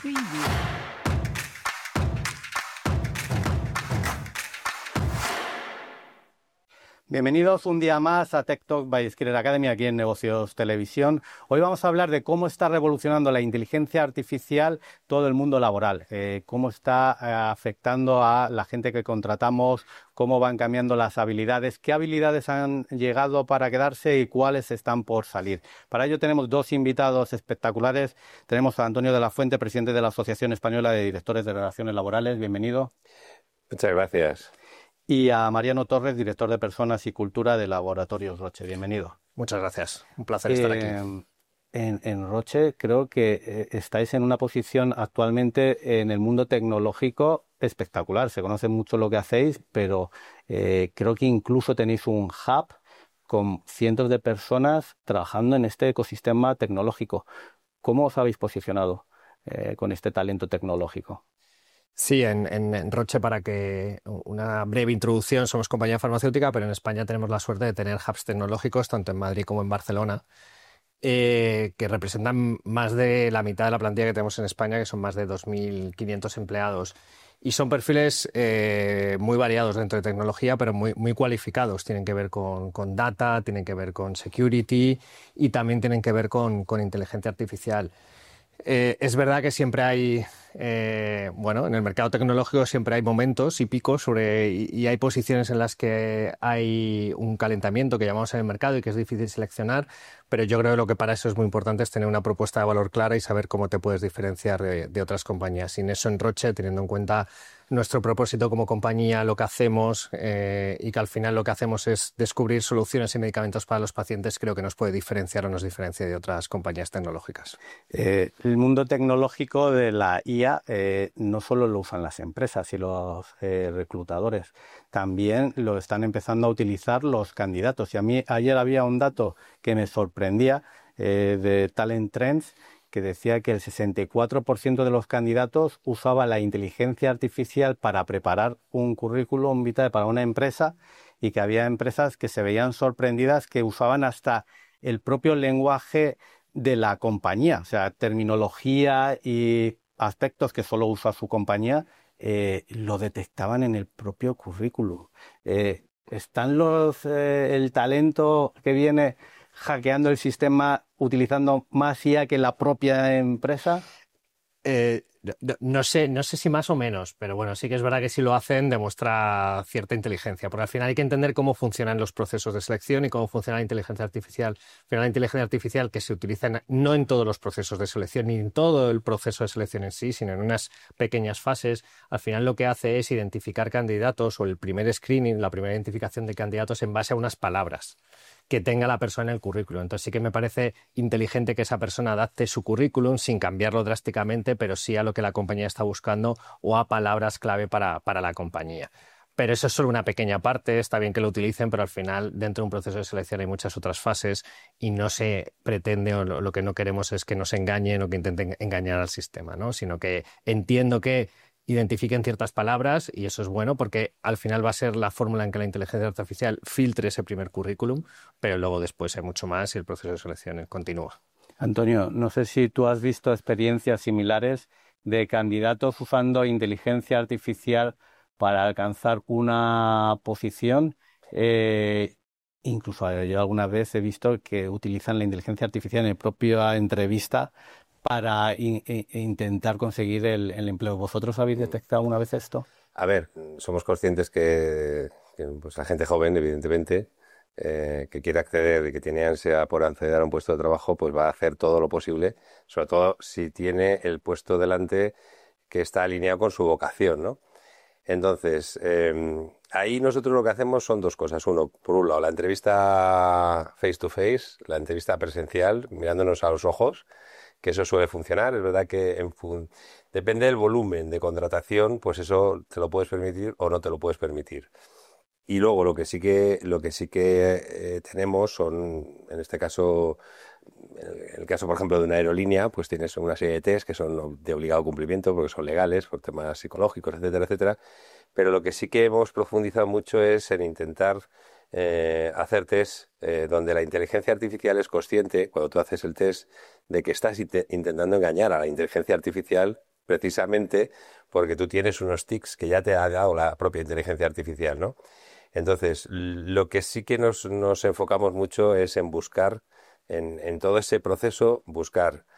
Preview. Bienvenidos un día más a Tech Talk by Skiller Academy aquí en Negocios Televisión. Hoy vamos a hablar de cómo está revolucionando la inteligencia artificial todo el mundo laboral, cómo está afectando a la gente que contratamos, cómo van cambiando las habilidades, qué habilidades han llegado para quedarse y cuáles están por salir. Para ello tenemos dos invitados espectaculares. Tenemos a Antonio de la Fuente, presidente de la Asociación Española de Directores de Relaciones Laborales. Bienvenido. Muchas gracias. Y a Mariano Torres, director de Personas y Cultura de Laboratorios Roche. Bienvenido. Muchas gracias. Un placer estar aquí. En Roche creo que estáis en una posición actualmente en el mundo tecnológico espectacular. Se conoce mucho lo que hacéis, pero creo que incluso tenéis un hub con cientos de personas trabajando en este ecosistema tecnológico. ¿Cómo os habéis posicionado con este talento tecnológico? Sí, en Roche, para que una breve introducción, somos compañía farmacéutica, pero en España tenemos la suerte de tener hubs tecnológicos, tanto en Madrid como en Barcelona, que representan más de la mitad de la plantilla que tenemos en España, que son más de 2.500 empleados. Y son perfiles muy variados dentro de tecnología, pero muy cualificados. Tienen que ver con data, tienen que ver con security y también tienen que ver con inteligencia artificial. Es verdad que siempre hay, en el mercado tecnológico siempre hay momentos y picos y hay posiciones en las que hay un calentamiento que llamamos en el mercado y que es difícil seleccionar, pero yo creo que lo que para eso es muy importante es tener una propuesta de valor clara y saber cómo te puedes diferenciar de otras compañías. Sin eso en Roche, teniendo en cuenta nuestro propósito como compañía, lo que hacemos y que al final lo que hacemos es descubrir soluciones y medicamentos para los pacientes, creo que nos puede diferenciar o nos diferencia de otras compañías tecnológicas. El mundo tecnológico de la IA no solo lo usan las empresas y los reclutadores, también lo están empezando a utilizar los candidatos. Y a mí ayer había un dato que me sorprendía de Talent Trends, que decía que el 64% de los candidatos usaba la inteligencia artificial para preparar un currículum vitae para una empresa y que había empresas que se veían sorprendidas que usaban hasta el propio lenguaje de la compañía, o sea, terminología y aspectos que solo usa su compañía, lo detectaban en el propio currículum. ¿Están el talento que viene hackeando el sistema utilizando más IA que la propia empresa? No sé si más o menos, pero bueno, sí que es verdad que si lo hacen demuestra cierta inteligencia, porque al final hay que entender cómo funcionan los procesos de selección y cómo funciona la inteligencia artificial. Al final la inteligencia artificial que se utiliza no en todos los procesos de selección ni en todo el proceso de selección en sí, sino en unas pequeñas fases, al final lo que hace es identificar candidatos o el primer screening, la primera identificación de candidatos en base a unas palabras que tenga la persona en el currículum. Entonces sí que me parece inteligente que esa persona adapte su currículum sin cambiarlo drásticamente, pero sí a lo que la compañía está buscando o a palabras clave para la compañía. Pero eso es solo una pequeña parte, está bien que lo utilicen, pero al final dentro de un proceso de selección hay muchas otras fases y no se pretende o lo que no queremos es que nos engañen o que intenten engañar al sistema, ¿no? Sino que entiendo que identifiquen ciertas palabras y eso es bueno porque al final va a ser la fórmula en que la inteligencia artificial filtre ese primer currículum, pero luego después hay mucho más y el proceso de selección continúa. Antonio, no sé si tú has visto experiencias similares de candidatos usando inteligencia artificial para alcanzar una posición. Incluso yo alguna vez he visto que utilizan la inteligencia artificial en la propia entrevista para intentar conseguir el empleo. ¿Vosotros habéis detectado alguna vez esto? A ver, somos conscientes que pues la gente joven, evidentemente, que quiere acceder y que tiene ansia por acceder a un puesto de trabajo, pues va a hacer todo lo posible, sobre todo si tiene el puesto delante que está alineado con su vocación, ¿no? Entonces, ahí nosotros lo que hacemos son dos cosas. Uno, por un lado, la entrevista face to face, la entrevista presencial, mirándonos a los ojos, que eso suele funcionar. Es verdad que depende del volumen de contratación, pues eso te lo puedes permitir o no te lo puedes permitir. Y luego lo que sí que tenemos son, en este caso, en el caso, por ejemplo, de una aerolínea, pues tienes una serie de test que son de obligado cumplimiento porque son legales, por temas psicológicos, etcétera, etcétera. Pero lo que sí que hemos profundizado mucho es en intentar hacer test donde la inteligencia artificial es consciente, cuando tú haces el test, de que estás intentando engañar a la inteligencia artificial precisamente porque tú tienes unos tics que ya te ha dado la propia inteligencia artificial, ¿no? Entonces, lo que sí que nos enfocamos mucho es en buscar, en todo ese proceso, buscar